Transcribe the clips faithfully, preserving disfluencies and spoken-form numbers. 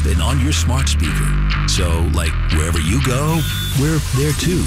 and on your smart speaker. So, like, wherever you go, we're there too.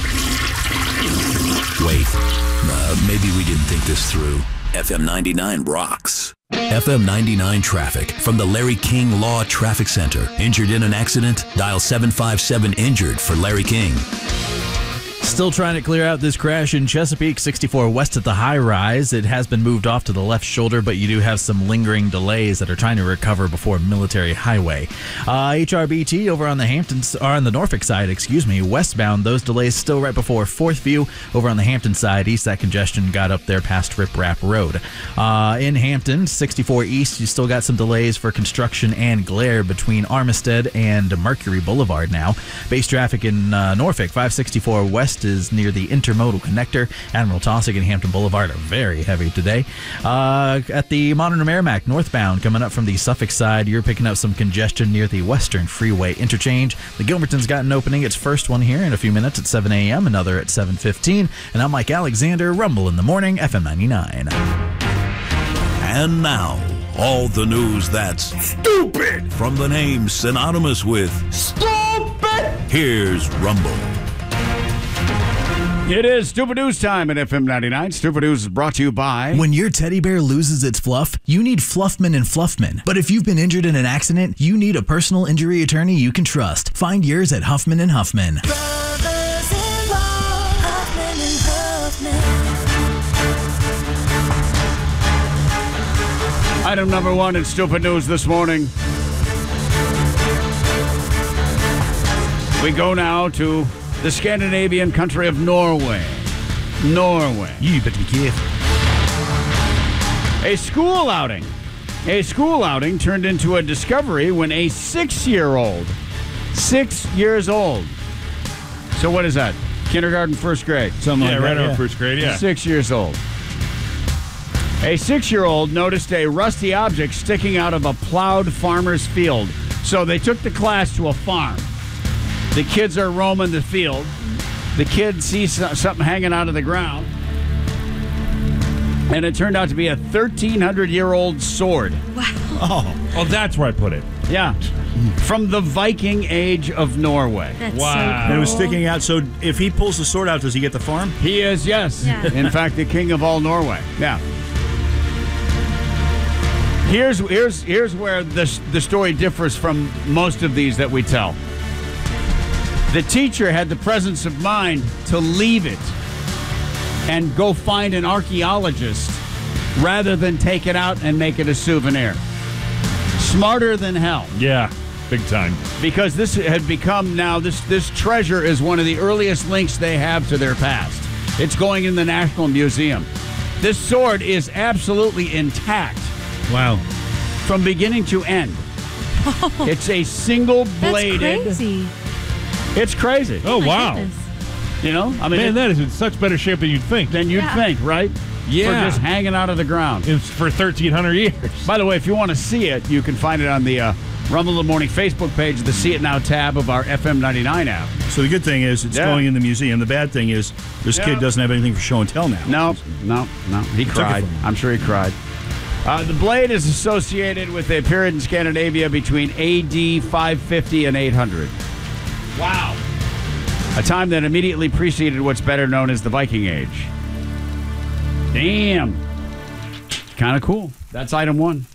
Wait, uh, maybe we didn't think this through. F M ninety-nine rocks. F M ninety-nine traffic from the Larry King Law Traffic Center. Injured in an accident? Dial seven five seven injured for Larry King. Still trying to clear out this crash in Chesapeake, sixty-four west at the high rise. It has been moved off to the left shoulder, but you do have some lingering delays that are trying to recover before Military Highway. Uh, H R B T over on the Hamptons, or on the Norfolk side, excuse me, westbound. Those delays still right before Fourth View. Over on the Hampton side, east, that congestion got up there past Rip Rap Road. Uh, in Hampton, sixty-four east, you still got some delays for construction and glare between Armistead and Mercury Boulevard now. Base traffic in uh, Norfolk, five sixty-four west is near the intermodal connector. Admiral Taussig and Hampton Boulevard are very heavy today. Uh, at the Modern Merrimack northbound, coming up from the Suffolk side, you're picking up some congestion near the Western Freeway interchange. The Gilmerton's got an opening. Its first one here in a few minutes at seven a.m., another at seven fifteen. And I'm Mike Alexander, Rumble in the Morning, F M ninety-nine. And now, all the news that's stupid from the name synonymous with stupid. Here's Rumble. It is Stupid News time at F M ninety-nine. Stupid News is brought to you by... When your teddy bear loses its fluff, you need Fluffman and Fluffman. But if you've been injured in an accident, you need a personal injury attorney you can trust. Find yours at Huffman and Huffman. Brothers in law, Huffman and Huffman. Item number one in Stupid News this morning. We go now to the Scandinavian country of Norway. Norway. You better be careful. A school outing. A school outing turned into a discovery when a six-year-old, six years old. So what is that? Kindergarten, first grade? Something yeah, like right that. around yeah. first grade, yeah. Six years old. A six-year-old noticed a rusty object sticking out of a plowed farmer's field. So they took the class to a farm. The kids are roaming the field. The kid sees something hanging out of the ground. And it turned out to be a thirteen hundred year old sword. Wow. Oh, oh, that's where I put it. Yeah. From the Viking age of Norway. That's Wow. so cool. And it was sticking out, so if he pulls the sword out, does he get the farm? He is, yes. Yeah. In fact, the king of all Norway. Yeah. Here's here's here's where the the story differs from most of these that we tell. The teacher had the presence of mind to leave it and go find an archaeologist rather than take it out and make it a souvenir. Smarter than hell. Yeah, big time. Because this had become now, this, this treasure is one of the earliest links they have to their past. It's going in the National Museum. This sword is absolutely intact. Wow. From beginning to end. Oh, It's a single-bladed... that's crazy. It's crazy. Oh, My wow. goodness. You know? I mean, Man, it- that is in such better shape than you'd think. than you'd Yeah. think, right? Yeah. For just hanging out of the ground. It's for thirteen hundred years. By the way, if you want to see it, you can find it on the uh, Rumble in the Morning Facebook page, the See It Now tab of our F M ninety-nine app. So the good thing is it's Yeah. going in the museum. The bad thing is this Yeah. kid doesn't have anything for show and tell now. No, no, no. He it cried. from him. I'm sure he cried. Uh, the blade is associated with a period in Scandinavia between A D five fifty and eight hundred. Wow. A time that immediately preceded what's better known as the Viking Age. Damn. Kind of cool. That's item one.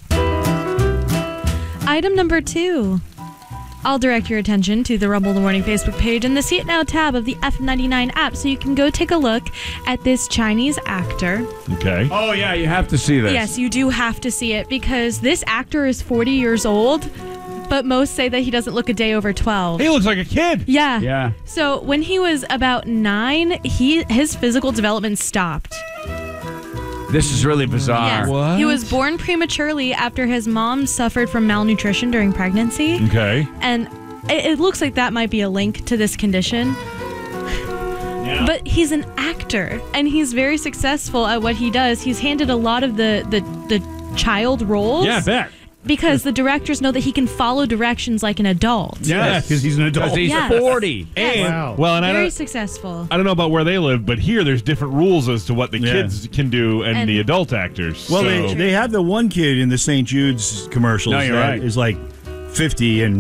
Item number two. I'll direct your attention to the Rumble in the Morning Facebook page and the See It Now tab of the F ninety-nine app so you can go take a look at this Chinese actor. Okay. Oh, yeah, you have to see this. Yes, you do have to see it because this actor is forty years old, but most say that he doesn't look a day over twelve. He looks like a kid. Yeah. Yeah. So when he was about nine, he his physical development stopped. This is really bizarre. Yes. What? He was born prematurely after his mom suffered from malnutrition during pregnancy. Okay. And it, it looks like that might be a link to this condition. Yeah. But he's an actor, and he's very successful at what he does. He's handed a lot of the, the, the child roles. Yeah, I bet. Because the directors know that he can follow directions like an adult. Yes, because he's an adult. Because he's Yes. forty. Yes. And, Wow. well, and I Very don't, successful. I don't know about where they live, but here there's different rules as to what the Yeah. kids can do and, And- the adult actors. Well, so. they, they have the one kid in the Saint Jude's commercials No, you're that right. is like fifty and